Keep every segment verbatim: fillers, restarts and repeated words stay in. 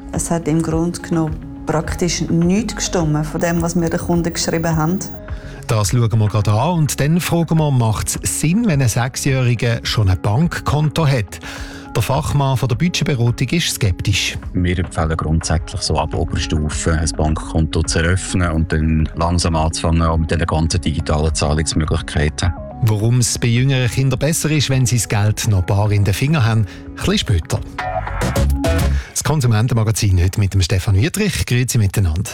Es hat im Grunde genommen praktisch nichts gestimmt von dem, was wir den Kunden geschrieben haben. Das schauen wir gerade an und dann fragen wir, macht es Sinn, wenn ein Sechsjähriger schon ein Bankkonto hat? Der Fachmann von der Budgetberatung ist skeptisch. Wir empfehlen grundsätzlich so ab Oberstufe ein Bankkonto zu eröffnen und dann langsam anzufangen auch mit den ganzen digitalen Zahlungsmöglichkeiten. Warum es bei jüngeren Kindern besser ist, wenn sie das Geld noch bar in den Fingern haben, ein bisschen später. Das Konsumentenmagazin heute mit dem Stefan Wüthrich. Grüezi miteinander.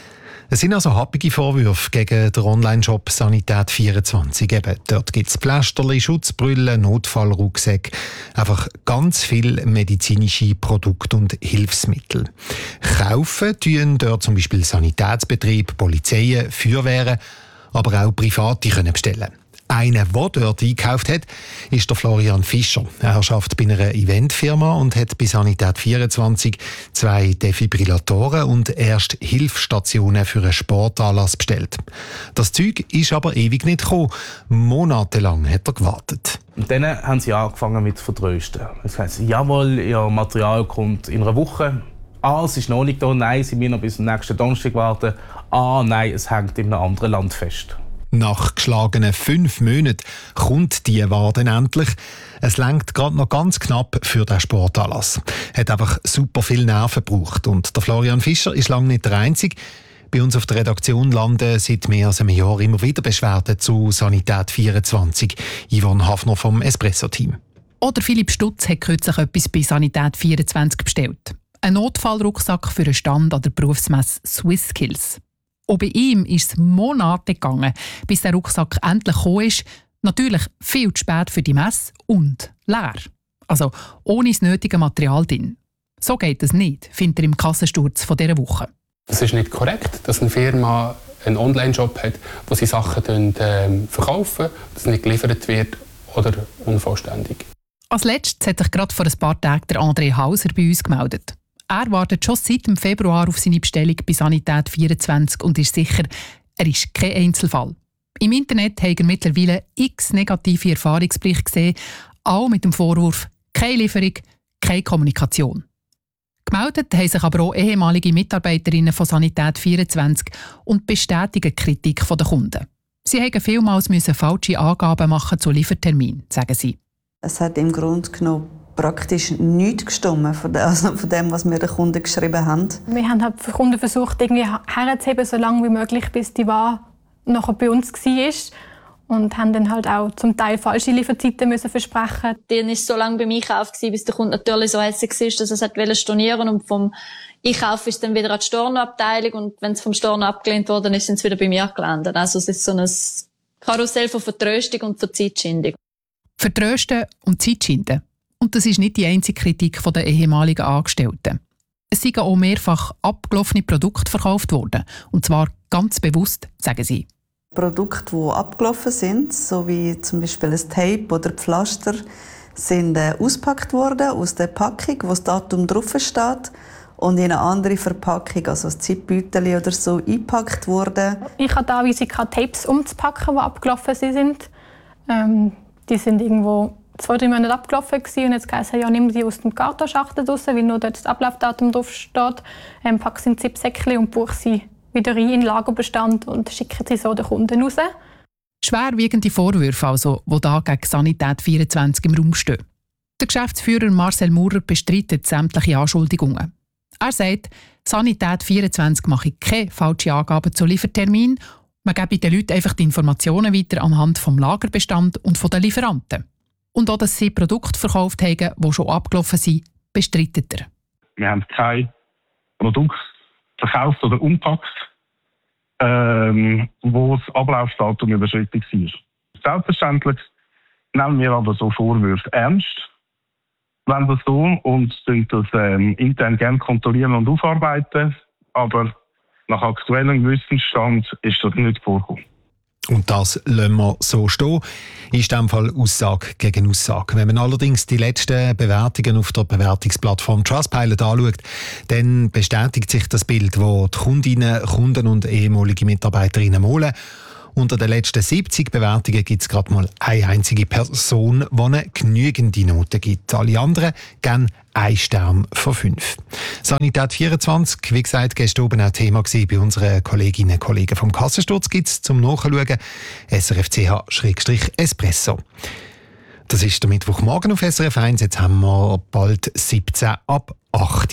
Es sind also happige Vorwürfe gegen den Online-Shop Sanität vierundzwanzig. Eben, dort gibt es Pflasterli, Schutzbrüllen, Notfallrucksäcke, einfach ganz viele medizinische Produkte und Hilfsmittel. Kaufen tun dort zum Beispiel Sanitätsbetriebe, Polizeien, Feuerwehren, aber auch Private können bestellen. Einer, der dort eingekauft hat, ist der Florian Fischer. Er arbeitet bei einer Eventfirma und hat bei Sanität vierundzwanzig zwei Defibrillatoren und Erste-Hilfsstationen für einen Sportanlass bestellt. Das Zeug ist aber ewig nicht gekommen. Monatelang hat er gewartet. Und dann haben sie angefangen mit zu vertrösten. Das heisst, jawohl, ihr Material kommt in einer Woche. Ah, es ist noch nicht da. Nein, sie müssen noch bis zum nächsten Donnerstag warten. Ah, nein, es hängt in einem anderen Land fest. Nach geschlagenen fünf Monaten kommt die Ware dann endlich. Es reicht gerade noch ganz knapp für den Sportanlass. Hat einfach super viel Nerven gebraucht. Und der Florian Fischer ist lange nicht der Einzige. Bei uns auf der Redaktion landen seit mehr als einem Jahr immer wieder Beschwerden zu Sanität vierundzwanzig. Yvonne Hafner vom Espresso-Team. Oder Philipp Stutz hat kürzlich etwas bei Sanität vierundzwanzig bestellt. Ein Notfallrucksack für einen Stand an der Berufsmesse SwissSkills. Auch bei ihm ist es Monate gegangen, bis der Rucksack endlich gekommen ist. Natürlich viel zu spät für die Messe und leer. Also ohne das nötige Material drin. So geht es nicht, findet er im Kassensturz von dieser Woche. Es ist nicht korrekt, dass eine Firma einen Online-Shop hat, wo sie Sachen ähm, verkaufen, dass nicht geliefert wird oder unvollständig. Als letztes hat sich gerade vor ein paar Tagen der André Hauser bei uns gemeldet. Er wartet schon seit dem Februar auf seine Bestellung bei Sanität vierundzwanzig und ist sicher, er ist kein Einzelfall. Im Internet hat er mittlerweile x negative Erfahrungsberichte gesehen, auch mit dem Vorwurf «keine Lieferung, keine Kommunikation». Gemeldet haben sich aber auch ehemalige Mitarbeiterinnen von Sanität vierundzwanzig und bestätigen die Kritik der Kunden. Sie mussten vielmals falsche Angaben machen zu Liefertermin, sagen sie. Es hat im Grunde genommen praktisch nichts gestimmt von dem, also von dem, was wir den Kunden geschrieben haben. Wir haben halt für Kunden versucht, irgendwie herzuheben, so lange wie möglich, bis die Ware nachher bei uns war. Und haben dann halt auch zum Teil falsche Lieferzeiten müssen versprechen. Die war so lange beim Einkauf, bis der Kunde natürlich so hässlich war, dass er es stornieren wollte. Und vom Einkauf ist dann wieder an die Stornoabteilung. Und wenn es vom Storno abgelehnt wurde, ist es wieder bei mir gelandet. Also es ist so ein Karussell von Vertröstung und von Zeitschindung. Vertrösten und Zeitschinden. Und das ist nicht die einzige Kritik der ehemaligen Angestellten. Es sind auch mehrfach abgelaufene Produkte verkauft worden. Und zwar ganz bewusst, sagen sie. Produkte, die abgelaufen sind, so wie zum Beispiel ein Tape oder Pflaster, sind äh, ausgepackt worden aus der Packung, wo das Datum drauf steht, und in eine andere Verpackung, also ein Zipbeutel oder so, eingepackt worden. Ich hatte teilweise keine Tapes umzupacken, die abgelaufen sind. Ähm, die sind irgendwo zwei, drei Monate abgelaufen gewesen, und jetzt heisst es, ja, nimm sie aus dem Kartonschachtel raus, weil nur dort das Ablaufdatum drauf steht. Ähm, pack sie in Zipsäckchen und buche sie wieder rein in den Lagerbestand und schicken sie so den Kunden raus. Schwerwiegende Vorwürfe, also, die da gegen Sanität vierundzwanzig im Raum stehen. Der Geschäftsführer Marcel Maurer bestreitet sämtliche Anschuldigungen. Er sagt, Sanität vierundzwanzig mache keine falschen Angaben zu Liefertermin. Man gebe den Leuten einfach die Informationen weiter anhand des Lagerbestands und der Lieferanten. Und auch, dass sie Produkte verkauft haben, die schon abgelaufen sind, bestreitet er. Wir haben kein Produkt verkauft oder umpackt, ähm, wo das Ablaufdatum überschritten war. Selbstverständlich nehmen wir aber so Vorwürfe ernst, wenn das so, und das ähm, intern gerne kontrollieren und aufarbeiten, aber nach aktuellem Wissensstand ist das nicht vorgekommen. Und das lassen wir so stehen. Ist in diesem Fall Aussage gegen Aussage. Wenn man allerdings die letzten Bewertungen auf der Bewertungsplattform Trustpilot anschaut, dann bestätigt sich das Bild, das die Kundinnen, Kunden und ehemalige Mitarbeiterinnen malen. Unter den letzten siebzig Bewertungen gibt es gerade mal eine einzige Person, die eine genügende Note gibt. Alle anderen geben ein Stern von fünf. Sanität vierundzwanzig, wie gesagt, gestern oben auch Thema gewesen bei unseren Kolleginnen und Kollegen vom Kassensturz, gibt es zum Nachschauen S R F C H Espresso. Das ist der Mittwochmorgen auf S R F eins, jetzt haben wir bald siebzehn ab acht.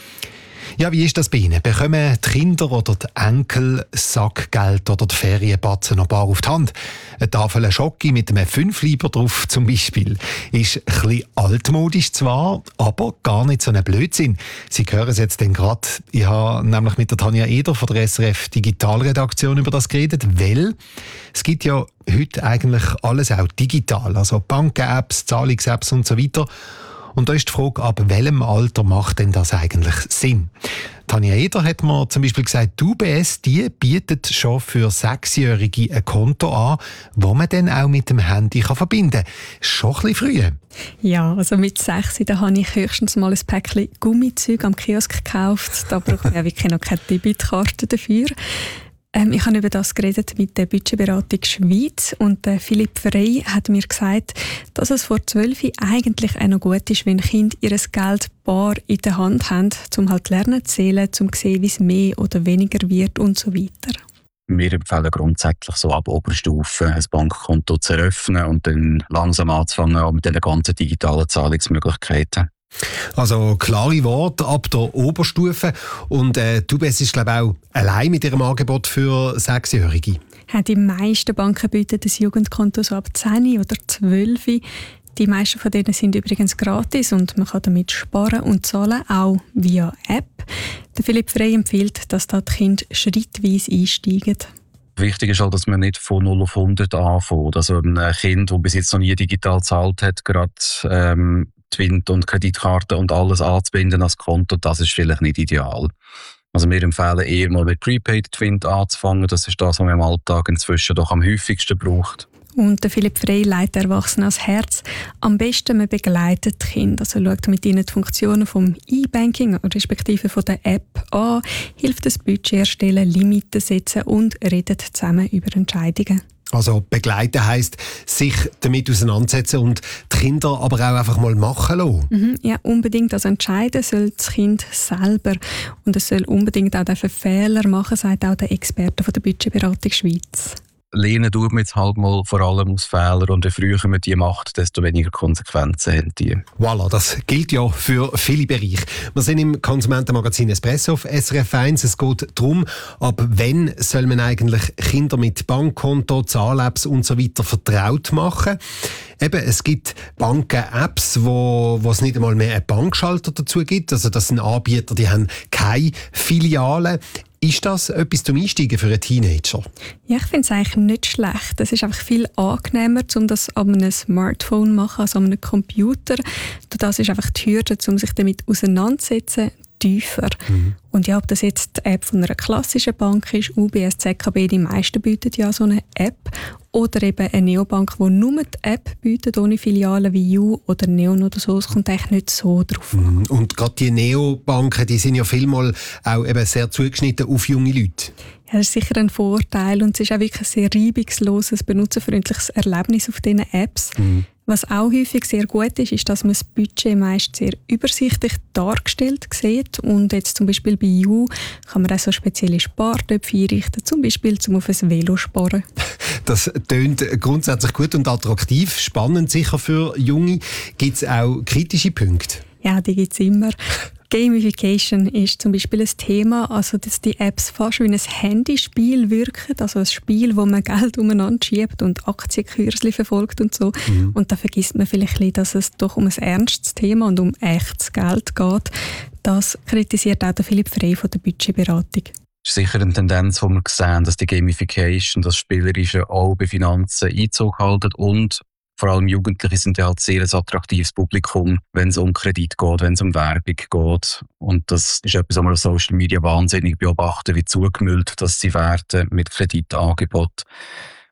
Ja, wie ist das bei Ihnen? Bekommen die Kinder oder die Enkel Sackgeld oder die Ferienbatzen noch bar auf die Hand? Eine Tafel Schoki mit einem Fünfliber drauf zum Beispiel. Ist ein bisschen altmodisch zwar, aber gar nicht so ein Blödsinn. Sie hören es jetzt gerade. Ich habe nämlich mit der Tanja Eder von der S R F Digitalredaktion über das geredet, weil es gibt ja heute eigentlich alles auch digital, also Banken-Apps, Zahlungs-Apps und so weiter. Und da ist die Frage, ab welchem Alter macht denn das eigentlich Sinn? Tanja Eder hat mir zum Beispiel gesagt, die U B S die bietet schon für Sechsjährige ein Konto an, das man dann auch mit dem Handy kann verbinden kann. Schon ein bisschen früh. Ja, also mit sechs da habe ich höchstens mal ein Päckchen Gummizeug am Kiosk gekauft. Da braucht man ja wirklich noch keine Debitkarte dafür. Ähm, ich habe über das geredet mit der Budgetberatung Schweiz und äh, Philipp Frey hat mir gesagt, dass es vor zwölf eigentlich auch noch gut ist, wenn Kinder ihr Geld bar in der Hand haben, um halt lernen zu zählen, um zu sehen, wie es mehr oder weniger wird und so weiter. Wir empfehlen grundsätzlich so ab Oberstufe ein Bankkonto zu eröffnen und dann langsam anzufangen auch mit den ganzen digitalen Zahlungsmöglichkeiten. Also klare Worte ab der Oberstufe. Und äh, die U B S ist, glaube ich, auch allein mit ihrem Angebot für Sechsjährige. Ja, die meisten Banken bieten das Jugendkonto so ab zehn oder zwölf. Die meisten von denen sind übrigens gratis und man kann damit sparen und zahlen, auch via App. Der Philipp Frey empfiehlt, dass da die Kinder schrittweise einsteigen. Wichtig ist halt, dass man nicht von null auf hundert anfängt. Also ein Kind, das bis jetzt noch nie digital gezahlt hat, gerade ähm, Twint und Kreditkarte und alles anzubinden als Konto, das ist vielleicht nicht ideal. Also wir empfehlen eher mal mit Prepaid Twint anzufangen. Das ist das, was man im Alltag inzwischen doch am häufigsten braucht. Und der Philipp Frey leitet Erwachsene ans Herz. Am besten man begleitet die Kinder, also schaut mit ihnen die Funktionen vom E-Banking respektive von der App an, hilft das Budget erstellen, Limiten setzen und redet zusammen über Entscheidungen. Also begleiten heisst, sich damit auseinandersetzen und die Kinder aber auch einfach mal machen lassen. Mhm, ja, unbedingt. Also entscheiden soll das Kind selber. Und es soll unbedingt auch Fehler machen, sagt auch der Experte von der Budgetberatung Schweiz. Lernen tut man jetzt halt mal vor allem aus Fehlern und je früher man die macht, desto weniger Konsequenzen haben die. Voilà, das gilt ja für viele Bereiche. Wir sind im Konsumentenmagazin Espresso auf S R F eins. Es geht darum, ab wann soll man eigentlich Kinder mit Bankkonto, Zahl-Apps und so weiter vertraut machen. Eben, es gibt Banken-Apps, wo, wo es nicht einmal mehr einen Bankschalter dazu gibt. Also das sind Anbieter, die haben keine Filialen. Ist das etwas zum Einsteigen für einen Teenager? Ja, ich finde es eigentlich nicht schlecht. Es ist einfach viel angenehmer, um das an einem Smartphone zu machen als an einem Computer. Das ist einfach die Hürde, um sich damit auseinanderzusetzen, tiefer. Mhm. Und ja, ob das jetzt die App von einer klassischen Bank ist, U B S, Z K B, die meisten bieten ja so eine App. Oder eben eine Neobank, die nur die App bietet, ohne Filialen wie You oder Neon oder so. Es kommt eigentlich nicht so drauf an. Und gerade die Neobanken, die sind ja vielmal auch eben sehr zugeschnitten auf junge Leute. Ja, das ist sicher ein Vorteil und es ist auch wirklich ein sehr reibungsloses, benutzerfreundliches Erlebnis auf diesen Apps. Mhm. Was auch häufig sehr gut ist, ist, dass man das Budget meist sehr übersichtlich dargestellt sieht. Und jetzt zum Beispiel bei You kann man auch so spezielle Spartöpfe einrichten, zum Beispiel zum auf ein Velo sparen. Das tönt grundsätzlich gut und attraktiv, spannend sicher für Junge. Gibt es auch kritische Punkte? Ja, die gibt es immer. Gamification ist zum Beispiel ein Thema, also dass die Apps fast wie ein Handyspiel wirken, also ein Spiel, wo man Geld umeinander schiebt und Aktienkursli verfolgt und so. Mhm. Und da vergisst man vielleicht ein bisschen, dass es doch um ein ernstes Thema und um echtes Geld geht. Das kritisiert auch der Philipp Frey von der Budgetberatung. Es ist sicher eine Tendenz, die wir sehen, dass die Gamification, das Spielerische auch bei Finanzen Einzug halten und vor allem Jugendliche sind ja halt sehr ein attraktives Publikum, wenn es um Kredit geht, wenn es um Werbung geht. Und das ist etwas, was wir auf Social Media wahnsinnig beobachten, wie zugemüllt dass sie werden mit Kreditangeboten.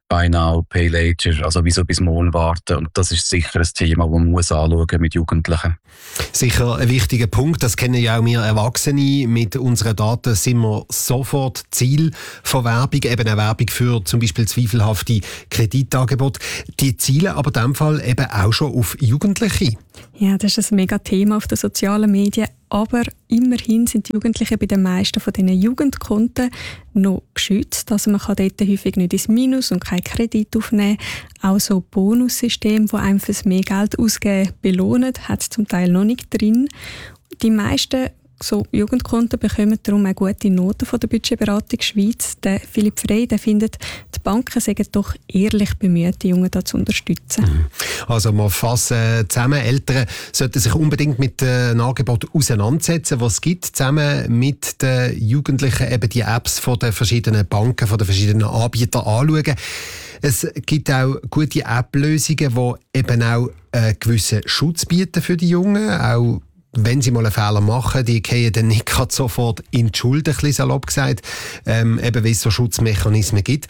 Buy Now, Pay Later, also wieso bis morgen warten. Und das ist sicher ein Thema, das man muss anschauen mit Jugendlichen. Sicher ein wichtiger Punkt, das kennen ja auch wir Erwachsene. Mit unseren Daten sind wir sofort Ziel von Werbung, eben eine Werbung für zum Beispiel zweifelhafte Kreditangebote. Die zielen aber in diesem Fall eben auch schon auf Jugendliche. Ja, das ist ein mega Thema auf den sozialen Medien. Aber immerhin sind die Jugendlichen bei den meisten von diesen Jugendkonten noch geschützt. Also man kann dort häufig nicht ins Minus und keinen Kredit aufnehmen. Auch so Bonussysteme, die einem fürs mehr Geld ausgeben belohnen, hat es zum Teil noch nicht drin. Die meisten so Jugendkonten bekommen darum auch gute Noten von der Budgetberatung Schweiz. Der Philipp Frey, der findet, die Banken seien doch ehrlich bemüht, die Jungen da zu unterstützen. Also wir fassen zusammen, Eltern sollten sich unbedingt mit den Angeboten auseinandersetzen, was es gibt, zusammen mit den Jugendlichen eben die Apps von den verschiedenen Banken, von den verschiedenen Anbietern anschauen. Es gibt auch gute App-Lösungen, die eben auch einen gewissen Schutz bieten für die Jungen, auch wenn sie mal einen Fehler machen, die gehen dann nicht gerade sofort in die Schuld, ein bisschen salopp gesagt, ähm, eben weil es so Schutzmechanismen gibt.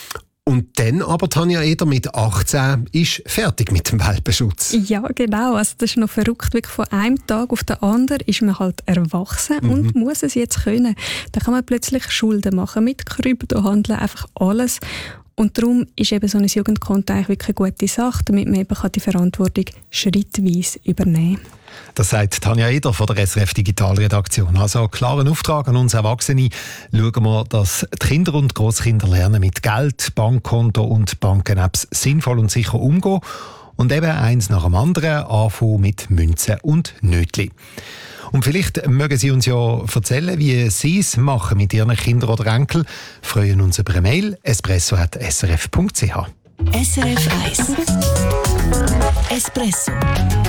Und dann aber Tanja Eder mit achtzehn ist fertig mit dem Welpenschutz. Ja, genau. Also das ist noch verrückt. Wirklich von einem Tag auf den anderen ist man halt erwachsen mhm. und muss es jetzt können. Da kann man plötzlich Schulden machen, mit Kryptohandeln, einfach alles. Und darum ist eben so ein Jugendkonto eigentlich wirklich eine gute Sache, damit man eben die Verantwortung schrittweise übernehmen kann. Das sagt Tanja Eder von der S R F Digitalredaktion. Also klaren Auftrag an uns Erwachsene. Schauen wir, dass die Kinder und Grosskinder lernen, mit Geld, Bankkonto und Banken-Apps sinnvoll und sicher umgehen. Und eben eins nach dem anderen anfangen mit Münzen und Nötli. Und vielleicht mögen Sie uns ja erzählen, wie Sie es machen mit Ihren Kindern oder Enkeln. Wir freuen uns über eine Mail espresso at s r f punkt c h. S R F eins Espresso.